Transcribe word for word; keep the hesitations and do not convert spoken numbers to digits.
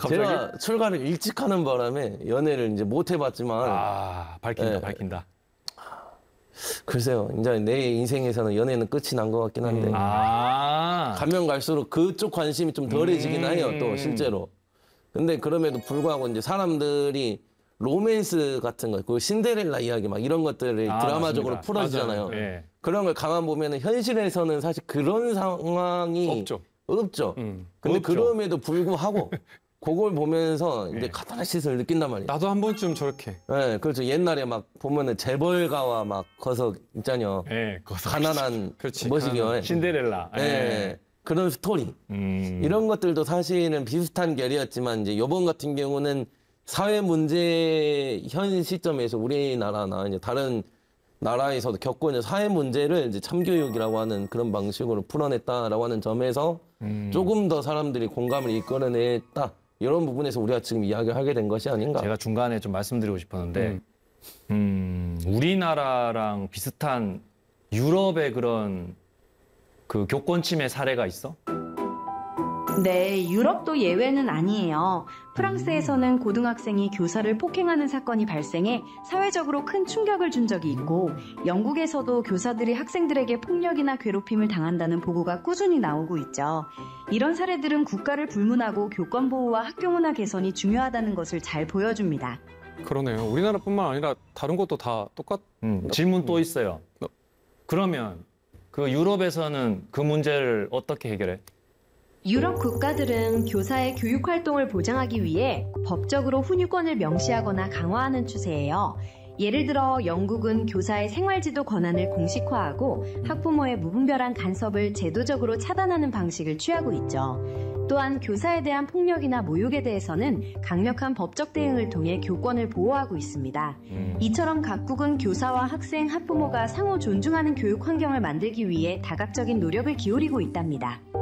갑자기? 제가 출가를 일찍 하는 바람에 연애를 이제 못 해봤지만. 아, 밝힌다, 네. 밝힌다. 글쎄요. 이제 내 인생에서는 연애는 끝이 난 것 같긴 한데. 음. 아. 가면 갈수록 그쪽 관심이 좀 덜해지긴 음. 해요, 또 실제로. 근데 그럼에도 불구하고 이제 사람들이 로맨스 같은 거, 그 신데렐라 이야기 막 이런 것들을 아, 드라마적으로 맞습니다. 풀어주잖아요. 맞아요. 예. 그런 걸 가만 보면은 현실에서는 사실 그런 상황이 없죠. 없죠. 음, 근데 없죠. 그럼에도 불구하고 그걸 보면서 이제 예. 카타르시스를 느낀단 말이에요. 나도 한 번쯤 저렇게. 네, 그렇죠. 옛날에 막 보면은 재벌가와 막 거서 있잖요. 예, 거기서 가난한 그렇지. 뭐시기요. 가난한 신데렐라. 예. 예. 그런 스토리. 음. 이런 것들도 사실은 비슷한 결이었지만 이제 이번 같은 경우는 사회 문제 현 시점에서 우리나라나 이제 다른 나라에서도 겪고 있는 사회 문제를 이제 참교육이라고 하는 그런 방식으로 풀어냈다라고 하는 점에서 음. 조금 더 사람들이 공감을 이끌어냈다. 이런 부분에서 우리가 지금 이야기를 하게 된 것이 아닌가. 제가 중간에 좀 말씀드리고 싶었는데, 음, 음 우리나라랑 비슷한 유럽의 그런 그 교권 침해 사례가 있어? 네, 유럽도 예외는 아니에요. 프랑스에서는 고등학생이 교사를 폭행하는 사건이 발생해 사회적으로 큰 충격을 준 적이 있고, 영국에서도 교사들이 학생들에게 폭력이나 괴롭힘을 당한다는 보고가 꾸준히 나오고 있죠. 이런 사례들은 국가를 불문하고 교권 보호와 학교 문화 개선이 중요하다는 것을 잘 보여줍니다. 그러네요. 우리나라뿐만 아니라 다른 것도 다 똑같. 음, 질문 또 있어요. 그러면 그 유럽에서는 그 문제를 어떻게 해결해? 유럽 국가들은 교사의 교육 활동을 보장하기 위해 법적으로 훈육권을 명시하거나 강화하는 추세예요. 예를 들어 영국은 교사의 생활지도 권한을 공식화하고 학부모의 무분별한 간섭을 제도적으로 차단하는 방식을 취하고 있죠. 또한 교사에 대한 폭력이나 모욕에 대해서는 강력한 법적 대응을 통해 교권을 보호하고 있습니다. 음. 이처럼 각국은 교사와 학생, 학부모가 상호 존중하는 교육 환경을 만들기 위해 다각적인 노력을 기울이고 있답니다.